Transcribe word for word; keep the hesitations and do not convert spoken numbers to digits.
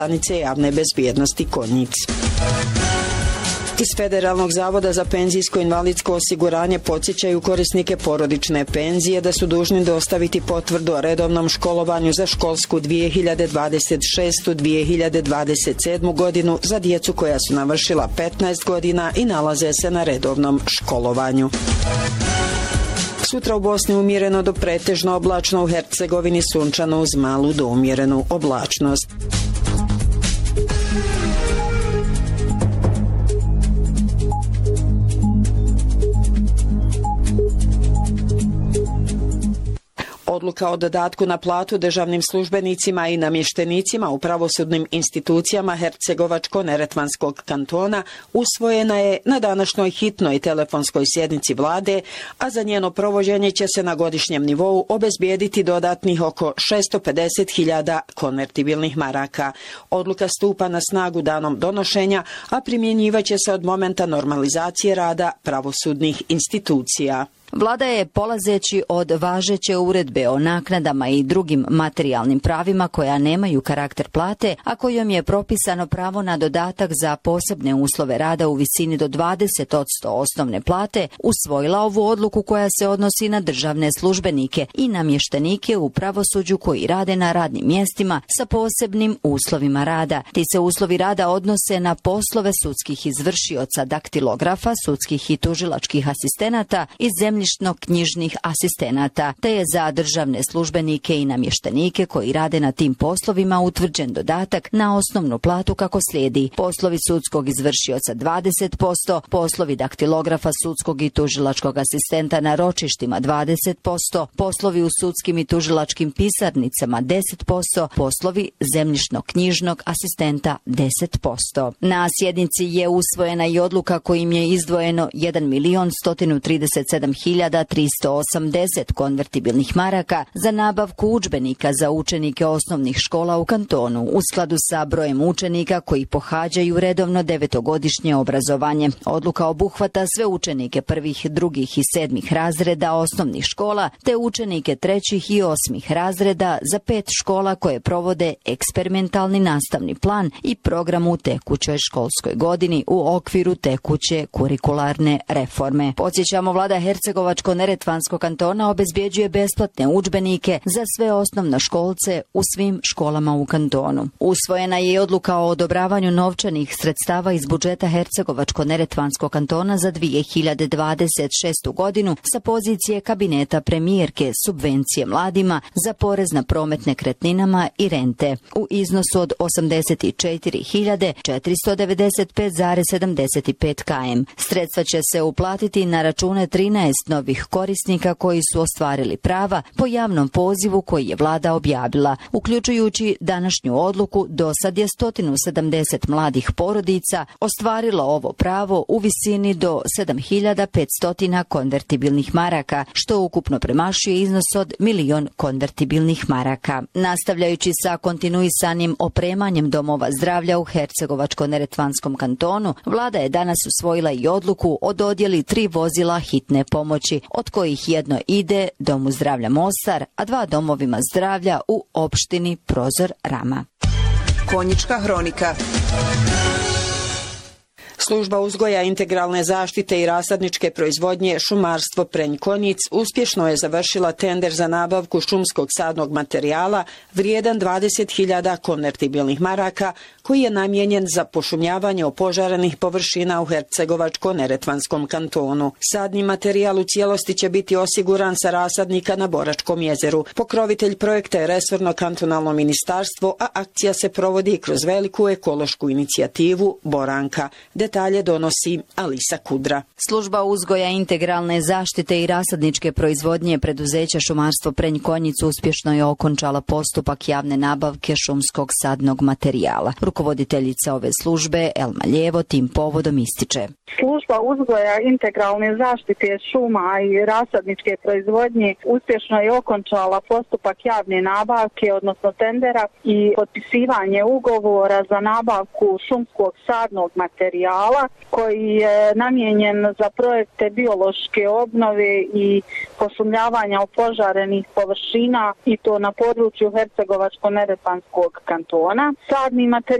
stanice javne bezbjednosti Konjic. Iz Federalnog zavoda za penzijsko-invalidsko osiguranje podsjećaju korisnike porodične penzije da su dužni dostaviti potvrdu o redovnom školovanju za školsku dvije hiljade dvadeset šeste dvije hiljade dvadeset sedme godinu za djecu koja su navršila petnaest godina i nalaze se na redovnom školovanju. Sutra u Bosni umjereno do pretežno oblačno, u Hercegovini sunčano uz malu do umjerenu oblačnost. Odluka o dodatku na platu državnim službenicima i namještenicima u pravosudnim institucijama Hercegovačko-neretvanskog kantona usvojena je na današnjoj hitnoj telefonskoj sjednici vlade, a za njeno provođenje će se na godišnjem nivou obezbijediti dodatnih oko šesto pedeset hiljada konvertibilnih maraka. Odluka stupa na snagu danom donošenja, a primjenjivaće se od momenta normalizacije rada pravosudnih institucija. Vlada je, polazeći od važeće uredbe o naknadama i drugim materijalnim pravima koja nemaju karakter plate, a kojom je propisano pravo na dodatak za posebne uslove rada u visini do dvadeset posto osnovne plate, usvojila ovu odluku koja se odnosi na državne službenike i namještenike u pravosuđu koji rade na radnim mjestima sa posebnim uslovima rada. Ti se uslovi rada odnose na poslove sudskih izvršioca, daktilografa, sudskih i tužilačkih asistenata i zemlje knjižnih asistenata, te je za državne službenike i namještenike koji rade na tim poslovima utvrđen dodatak na osnovnu platu kako slijedi: poslovi sudskog izvršioca dvadeset posto, poslovi daktilografa, sudskog i tužilačkog asistenta na ročištima dvadeset posto, poslovi u sudskim i tužilačkim pisarnicama deset posto, poslovi zemljišno-knjižnog asistenta deset posto. Na sjednici je usvojena i odluka kojim je izdvojeno jedan milion sto trideset sedam hiljada tristo osamdeset konvertibilnih maraka za nabavku udžbenika za učenike osnovnih škola u kantonu u skladu sa brojem učenika koji pohađaju redovno devetogodišnje obrazovanje. Odluka obuhvata sve učenike prvih, drugih i sedmih razreda osnovnih škola te učenike trećih i osmih razreda za pet škola koje provode eksperimentalni nastavni plan i program u tekućoj školskoj godini u okviru tekuće kurikularne reforme. Podsjećamo, vlada Hercegovačko-neretvanskog kantona obezbjeđuje besplatne udžbenike za sve osnovnoškolce u svim školama u kantonu. Usvojena je i odluka o odobravanju novčanih sredstava iz budžeta Hercegovačko-neretvanskog kantona za dvije hiljade dvadeset šestu godinu sa pozicije kabineta premijerke subvencije mladima za porez na promet nekretninama i rente u iznosu od osamdeset četiri hiljade četiristo devedeset pet zarez sedamdeset pet km. Sredstva će se uplatiti na račune trinaest novih korisnika koji su ostvarili prava po javnom pozivu koji je vlada objavila. Uključujući današnju odluku, do sad je sto sedamdeset mladih porodica ostvarilo ovo pravo u visini do sedam hiljada petsto konvertibilnih maraka, što ukupno premašuje iznos od milion konvertibilnih maraka. Nastavljajući sa kontinuisanim opremanjem domova zdravlja u Hercegovačko-neretvanskom kantonu, vlada je danas usvojila i odluku o dodjeli tri vozila hitne pomoći, od kojih jedno ide Domu zdravlja Mostar, a dva domovima zdravlja u opštini Prozor Rama. Konjička hronika. Služba uzgoja, integralne zaštite i rasadničke proizvodnje Šumarstvo Prenj Konjic uspješno je završila tender za nabavku šumskog sadnog materijala vrijedan dvadeset hiljada konvertibilnih maraka koji je namijenjen za pošumljavanje opožarenih površina u Hercegovačko-neretvanskom kantonu. Sadni materijal u cijelosti će biti osiguran sa rasadnika na Boračkom jezeru. Pokrovitelj projekta je resorno kantonalno ministarstvo, a akcija se provodi kroz veliku ekološku inicijativu Boranka. Detalje donosi Alisa Kudra. Služba uzgoja, integralne zaštite i rasadničke proizvodnje preduzeća Šumarstvo Prenj Konjic uspješno je okončala postupak javne nabavke šumskog sadnog materijala. Rukovoditeljica ove službe Elma Ljevo tim povodom ističe: Služba uzgoja, integralne zaštite šuma i rasadničke proizvodnje uspješno je okončala postupak javne nabavke, odnosno tendera, i potpisivanje ugovora za nabavku šumskog sadnog materijala materijala koji je namijenjen za projekte biološke obnove i pošumljavanja opožarenih površina i to na području Hercegovačko-neretvanskog kantona. Sadni materijal